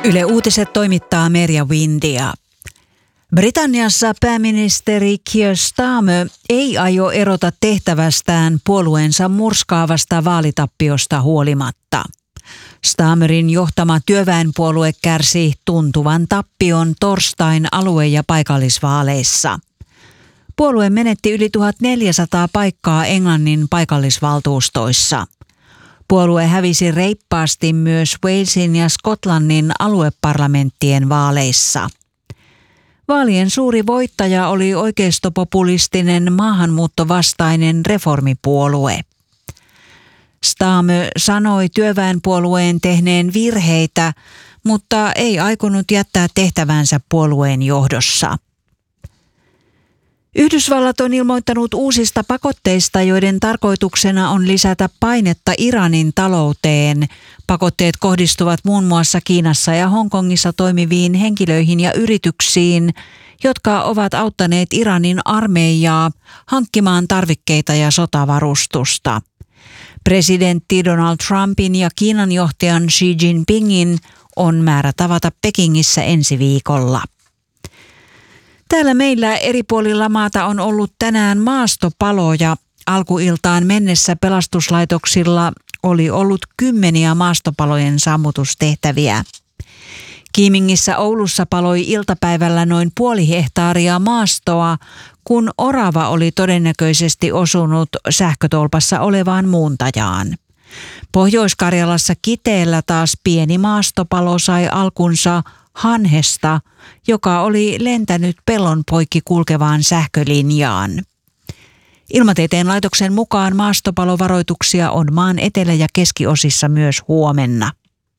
Yle Uutiset toimittaa Merja Windia. Britanniassa pääministeri Keir Starmer ei aio erota tehtävästään puolueensa murskaavasta vaalitappiosta huolimatta. Starmerin johtama työväenpuolue kärsi tuntuvan tappion torstain alue- ja paikallisvaaleissa. Puolue menetti yli 1400 paikkaa Englannin paikallisvaltuustoissa. Puolue hävisi reippaasti myös Walesin ja Skotlannin alueparlamenttien vaaleissa. Vaalien suuri voittaja oli oikeistopopulistinen maahanmuuttovastainen reformipuolue. Starmer sanoi työväenpuolueen tehneen virheitä, mutta ei aikonut jättää tehtävänsä puolueen johdossa. Yhdysvallat on ilmoittanut uusista pakotteista, joiden tarkoituksena on lisätä painetta Iranin talouteen. Pakotteet kohdistuvat muun muassa Kiinassa ja Hongkongissa toimiviin henkilöihin ja yrityksiin, jotka ovat auttaneet Iranin armeijaa hankkimaan tarvikkeita ja sotavarustusta. Presidentti Donald Trumpin ja Kiinan johtajan Xi Jinpingin on määrä tavata Pekingissä ensi viikolla. Täällä meillä eri puolilla maata on ollut tänään maastopaloja. Alkuiltaan mennessä pelastuslaitoksilla oli ollut 10 maastopalojen sammutustehtäviä. Kiimingissä Oulussa paloi iltapäivällä noin 0,5 hehtaaria maastoa, kun orava oli todennäköisesti osunut sähkötolpassa olevaan muuntajaan. Pohjois-Karjalassa Kiteellä taas pieni maastopalo sai alkunsa hanhesta, joka oli lentänyt pellon poikki kulkevaan sähkölinjaan. Ilmatieteen laitoksen mukaan maastopalovaroituksia on maan etelä- ja keskiosissa myös huomenna.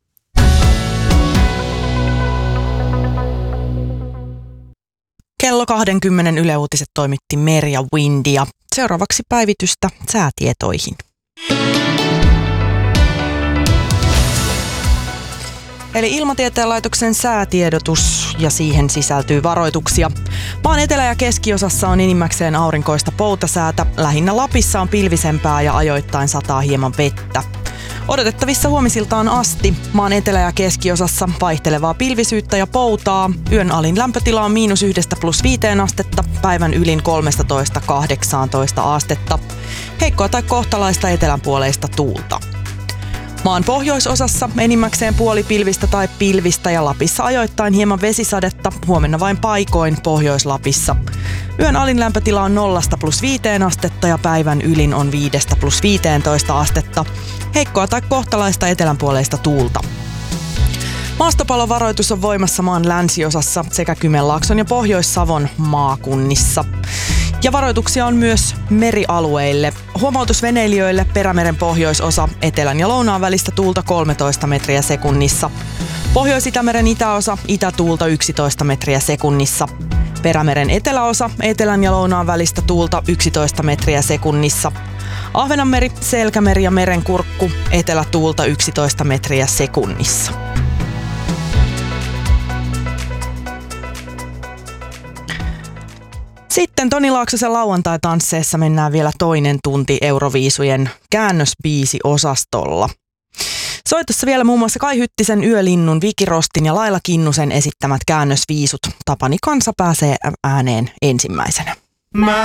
Kello 20 Yle Uutiset toimitti Merja Windia. Seuraavaksi päivitystä säätietoihin. Eli Ilmatieteen laitoksen säätiedotus ja siihen sisältyy varoituksia. Maan etelä- ja keskiosassa on enimmäkseen aurinkoista poutasäätä. Lähinnä Lapissa on pilvisempää ja ajoittain sataa hieman vettä. Odotettavissa huomisiltaan asti maan etelä- ja keskiosassa vaihtelevaa pilvisyyttä ja poutaa. Yön alin lämpötila on -1–+5 astetta, päivän ylin 13–18 astetta. Heikkoa tai kohtalaista etelänpuoleista tuulta. Maan pohjoisosassa enimmäkseen puolipilvistä tai pilvistä ja Lapissa ajoittain hieman vesisadetta, huomenna vain paikoin Pohjois-Lapissa. Yön alin lämpötila on 0–+5 astetta ja päivän ylin on 5–+15 astetta. Heikkoa tai kohtalaista etelänpuoleista tuulta. Maastopalovaroitus on voimassa maan länsiosassa sekä Kymenlaakson ja Pohjois-Savon maakunnissa. Ja varoituksia on myös merialueille. Huomautus veneilijöille: Perämeren pohjoisosa, etelän ja lounaan välistä tuulta 13 metriä sekunnissa. Pohjois-Itämeren itäosa, itätuulta 11 metriä sekunnissa. Perämeren eteläosa, etelän ja lounaan välistä tuulta 11 metriä sekunnissa. Ahvenanmeri, Selkämeri ja Merenkurkku, etelätuulta 11 metriä sekunnissa. Sitten Toni Laaksosen lauantai-tansseissa mennään vielä toinen tunti Euroviisujen käännösbiisiosastolla. Soitossa vielä muun muassa Kai Hyttisen, Yölinnun, Viki Rostin ja Laila Kinnusen esittämät käännösviisut. Tapani Kansa pääsee ääneen ensimmäisenä.